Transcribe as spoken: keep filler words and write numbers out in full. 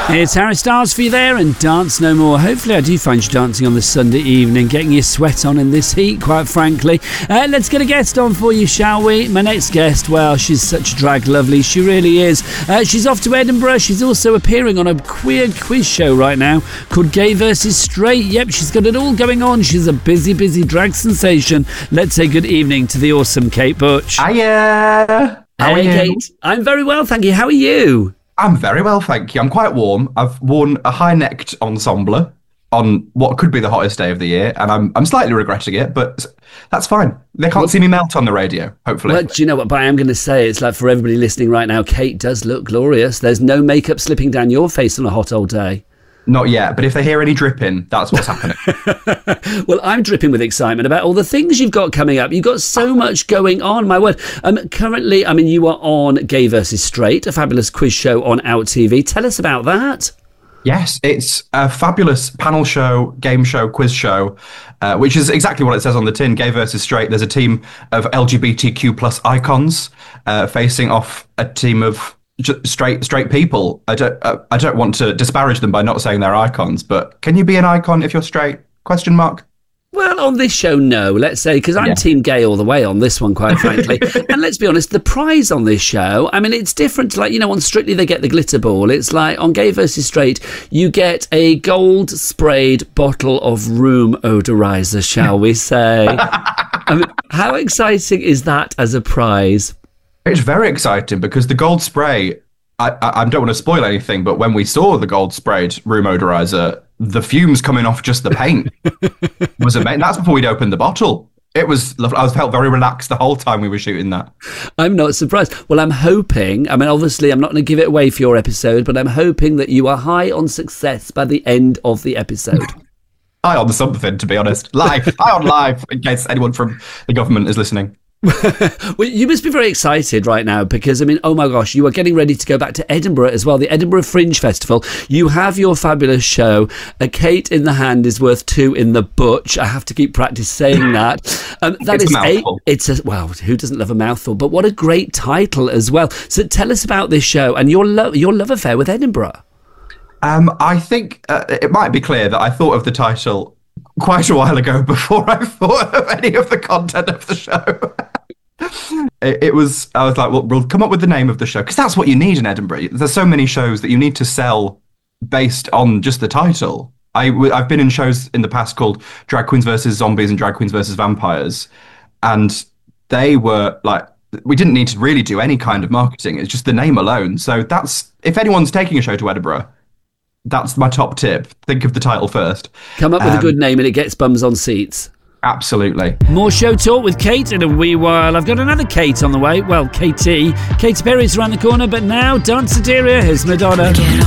It's Harry Styles for you there and Dance No More. Hopefully I do find you dancing on this Sunday evening, getting your sweat on in this heat, quite frankly. Uh, let's get a guest on for you, shall we? My next guest, well, she's such a drag lovely. She really is. Uh, she's off to Edinburgh. She's also appearing on a queer quiz show right now called Gay versus Straight. Yep, she's got it all going on. She's a busy, busy drag sensation. Let's say good evening to the awesome Kate Butch. Hiya! How hey, are you? Kate. I'm very well, thank you. How are you? I'm very well, thank you. I'm quite warm. I've worn a high-necked ensemble on what could be the hottest day of the year, and I'm I'm slightly regretting it, but that's fine. They can't well, see me melt on the radio, hopefully. Well, do you know what? But I am going to say, it's like for everybody listening right now, Kate does look glorious. There's no makeup slipping down your face on a hot old day. Not yet, but if they hear any dripping, that's what's happening. Well, I'm dripping with excitement about all the things you've got coming up. You've got so much going on, my word. Um, currently, I mean, you are on Gay versus Straight, a fabulous quiz show on Out T V. Tell us about that. Yes, it's a fabulous panel show, game show, quiz show, uh, which is exactly what it says on the tin. Gay versus Straight. There's a team of L G B T Q plus icons uh, facing off a team of straight straight people. I don't uh, I don't want to disparage them by not saying they're icons, but can you be an icon if you're straight? Question mark. Well, on this show, no, let's say, because I'm yeah. team gay all the way on this one, quite frankly. And let's be honest, the prize on this show, I mean, it's different to, like, you know, on Strictly they get the glitter ball. It's like on Gay versus Straight, you get a gold sprayed bottle of room odorizer, shall we say. I mean, how exciting is that as a prize? It's very exciting because the gold spray, I, I, I don't want to spoil anything, but when we saw the gold sprayed room odorizer, the fumes coming off just the paint was amazing. That's before we'd opened the bottle. It was lovely. I felt very relaxed the whole time we were shooting that. I'm not surprised. Well, I'm hoping, I mean, obviously I'm not going to give it away for your episode, but I'm hoping that you are high on success by the end of the episode. High on something, to be honest. Live. High on live, in case anyone from the government is listening. Well, you must be very excited right now because, I mean, oh my gosh, you are getting ready to go back to Edinburgh as well, the Edinburgh Fringe Festival. You have your fabulous show. A Kate in the hand is worth two in the butch. I have to keep practice saying that. Um, that it's is a mouthful. A, it's a, well, who doesn't love a mouthful? But what a great title as well. So tell us about this show and your, lo- your love affair with Edinburgh. Um, I think uh, it might be clear that I thought of the title quite a while ago before I thought of any of the content of the show. it, it was, I was like, well, we'll come up with the name of the show, because that's what you need in Edinburgh. There's so many shows that you need to sell based on just the title. I, I've been in shows in the past called Drag Queens versus Zombies and Drag Queens versus Vampires, and they were like, we didn't need to really do any kind of marketing. It's just the name alone. So that's, if anyone's taking a show to Edinburgh, that's my top tip. Think of the title first. Come up with um, a good name and it gets bums on seats. Absolutely. More show talk with Kate in a wee while. I've got another Kate on the way. Well, Katie. Katy Perry's around the corner, but now Danceteria. Here's Madonna.